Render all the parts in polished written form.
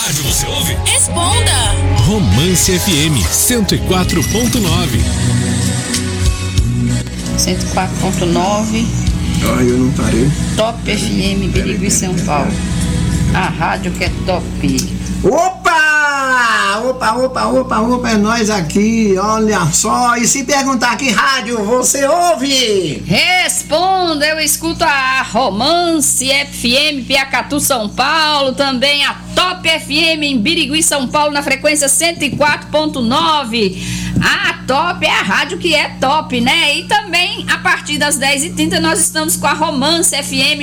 rádio você ouve? Responda! Romance FM 104.9. 104.9. Ai, eu não parei. Top FM, Birigui, São Paulo. A rádio que é top. Opa! Opa, é nós aqui, olha só. E se perguntar que rádio você ouve? Responda, eu escuto a Romance FM, Piacatu, São Paulo, também a Top FM em Birigui, São Paulo, na frequência 104.9. A Top é a rádio que é top, né? E também, a partir das 10h30, nós estamos com a Romance FM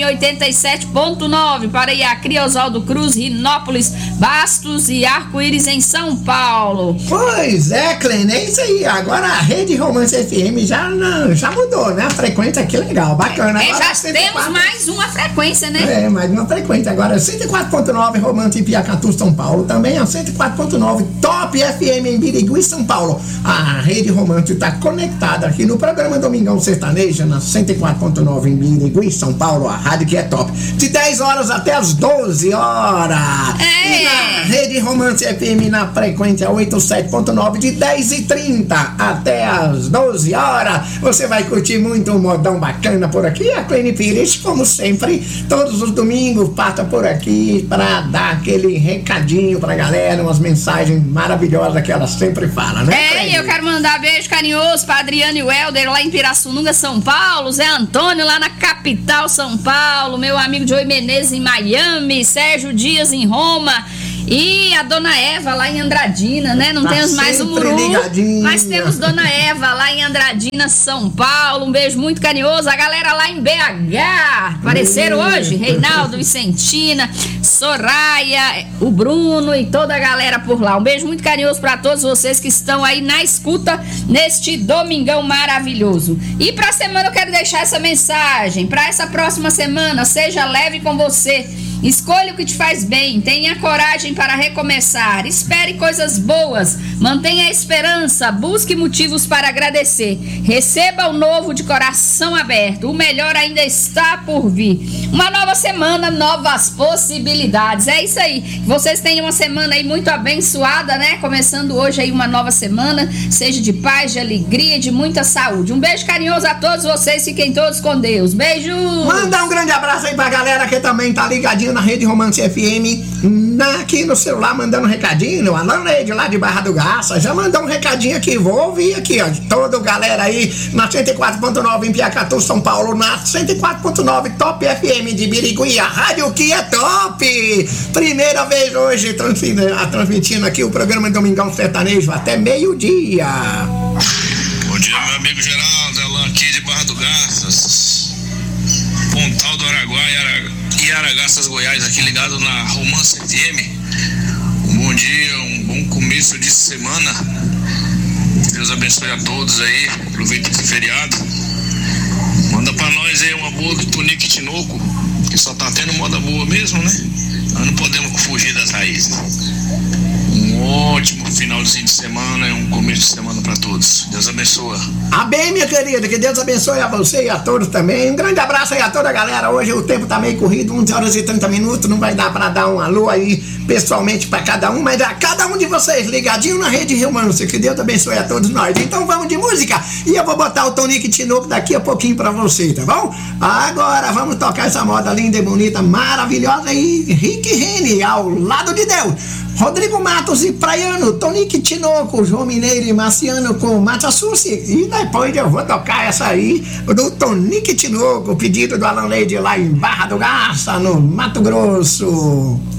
87.9 para Iacri, Oswaldo Cruz, Rinópolis, Bastos e Arco-Íris em São Paulo. Pois é, Clênia, é isso aí. Agora a rede Romance FM já mudou, né? A frequência aqui legal, bacana. Agora já temos mais uma frequência, né? Mais uma frequência. Agora 104.9 Romance em Piacatu, São Paulo. Também a 104.9 Top FM em Birigui, São Paulo. A rede Romance está conectada aqui no programa Domingão Sertanejo, na 104.9 em Birigui, São Paulo, a rádio que é top. De 10 horas até as 12 horas. E na rede Romance FM na frequência 87.9 de 10h30 até as 12 horas. Você vai curtir muito um modão bacana por aqui. A Clênia Pires, como sempre, todos os domingos passa por aqui para dar aquele recadinho pra galera, umas mensagens maravilhosas que ela sempre fala, né, Clênia? Eu quero mandar beijo carinhoso pra Adriane Welder lá em Pirassununga, São Paulo, Zé Antônio lá na capital, São Paulo, meu amigo Joey Menezes em Miami, Sérgio Dias em Roma e a Dona Eva lá em Andradina, né? Não temos mais o Muru, mas temos Dona Eva lá em Andradina, São Paulo. Um beijo muito carinhoso. A galera lá em BH apareceram hoje, Reinaldo, Vicentina, Soraya, o Bruno e toda a galera por lá. Um beijo muito carinhoso para todos vocês que estão aí na escuta neste domingão maravilhoso. E pra semana eu quero deixar essa mensagem. Pra essa próxima semana, seja leve com você. Escolha o que te faz bem, tenha coragem para recomeçar, espere coisas boas, mantenha a esperança, busque motivos para agradecer, receba o novo de coração aberto, o melhor ainda está por vir. Uma nova semana, novas possibilidades, é isso aí. Vocês tenham uma semana aí muito abençoada, né? Começando hoje aí uma nova semana, seja de paz, de alegria, de muita saúde. Um beijo carinhoso a todos vocês, fiquem todos com Deus. Beijo! Manda um grande abraço aí pra galera que também tá ligadinho na rede Romance FM, aqui no celular, mandando um recadinho. O Alan Leide lá de Barra do Garça já mandou um recadinho aqui, vou ouvir aqui, ó, toda a galera aí na 104.9 em Piacatu, São Paulo, na 104.9 Top FM de Birigui, a rádio que é top. Primeira vez hoje transmitindo aqui o programa Domingão Sertanejo até meio-dia. Bom dia, meu amigo Geraldo, Alan aqui de Barra do Garças, Pontal do Araguaia e Aragaças, Goiás, aqui ligado na Romance FM. Um bom dia, um bom começo de semana. Deus abençoe a todos aí. Aproveita esse feriado. Manda pra nós aí uma boa do Tonico e Tinoco, que só tá tendo moda boa mesmo, né? Nós não podemos fugir das raízes. Um ótimo finalzinho de semana e um começo de semana para todos. Deus abençoe. Amém, minha querida. Que Deus abençoe a você e a todos também. Um grande abraço aí a toda a galera. Hoje o tempo tá meio corrido, 11 horas e 30 minutos. Não vai dar para dar um alô aí pessoalmente para cada um, mas a cada um de vocês ligadinho na rede Romance. Que Deus abençoe a todos nós. Então vamos de música. E eu vou botar o Tonico e Tinoco daqui a pouquinho para você, tá bom? Agora vamos tocar essa moda linda e bonita, maravilhosa e Rick Rene, Ao Lado de Deus. Rodrigo Matos e Praiano, Tonico e Tinoco, João Mineiro e Marciano com Mata Sussi. E depois eu vou tocar essa aí do Tonico e Tinoco, pedido do Alan Leide lá em Barra do Garça, no Mato Grosso.